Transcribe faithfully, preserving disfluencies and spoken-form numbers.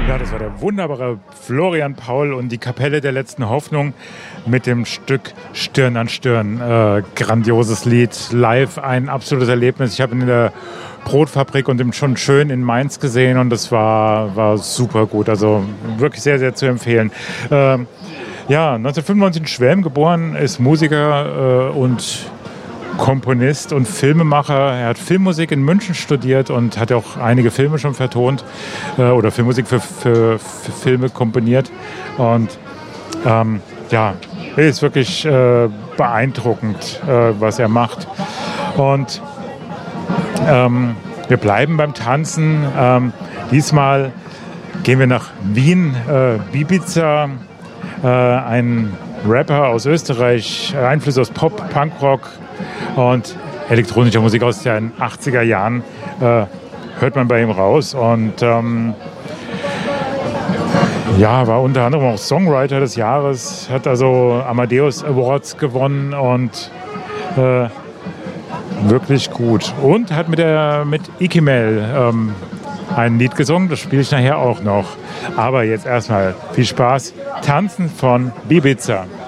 Ja, das war der wunderbare Florian Paul und die Kapelle der letzten Hoffnung mit dem Stück Stirn an Stirn. Äh, grandioses Lied, live ein absolutes Erlebnis. Ich habe ihn in der Brotfabrik und im schon schön in Mainz gesehen und das war, war super gut. Also wirklich sehr, sehr zu empfehlen. Äh, ja, neunzehnhundertfünfundneunzig in Schwelm geboren, ist Musiker äh, und Komponist und Filmemacher. Er hat Filmmusik in München studiert und hat auch einige Filme schon vertont äh, oder Filmmusik für, für, für Filme komponiert. Und ähm, ja, ist wirklich äh, beeindruckend, äh, was er macht. Und ähm, wir bleiben beim Tanzen. Ähm, diesmal gehen wir nach Wien. Äh, Bibiza, äh, ein Rapper aus Österreich, Einflüsse aus Pop, Punkrock und elektronischer Musik aus den achtziger Jahren äh, hört man bei ihm raus. Und ähm, ja, war unter anderem auch Songwriter des Jahres, hat also Amadeus Awards gewonnen und äh, wirklich gut. Und hat mit, der, mit Ikimel ähm, ein Lied gesungen, das spiele ich nachher auch noch. Aber jetzt erstmal viel Spaß. Tanzen von Bibiza.